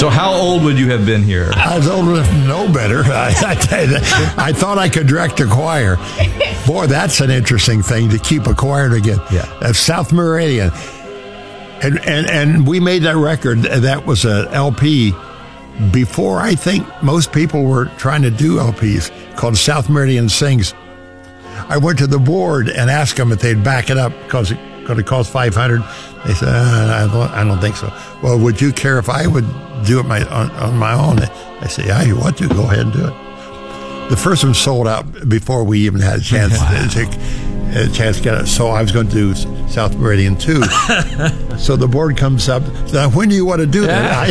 So how old would you have been here? I was old enough to know better. I thought I could direct a choir. Boy, that's an interesting thing to keep a choir together. Yeah. South Meridian. And we made that record. That was an LP before I think most people were trying to do LPs, called South Meridian Sings. I went to the board and asked them if they'd back it up because it could have cost $500. They said, I don't think so. Well, would you care if I would do it on my own? I said, yeah, you want to, go ahead and do it. The first one sold out before we even had a chance to get it. So I was going to do South Meridian too. So the board comes up. Now, when do you want to do that?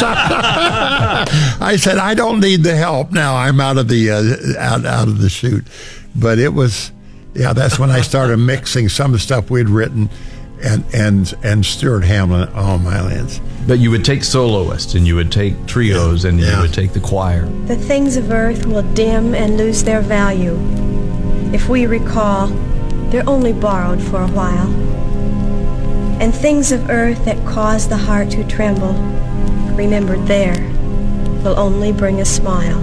I said, I don't need the help now. I'm out of the out of the chute. But it was, that's when I started mixing some of the stuff we'd written and Stuart Hamlin. Oh my lands! But you would take soloists and you would take trios and you would take the choir. The things of earth will dim and lose their value. If we recall, they're only borrowed for a while. And things of earth that cause the heart to tremble, remembered there, will only bring a smile.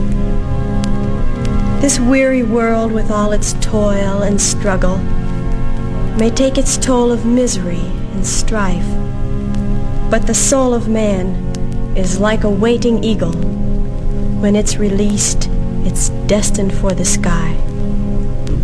This weary world with all its toil and struggle may take its toll of misery and strife, but the soul of man is like a waiting eagle. When it's released, it's destined for the sky.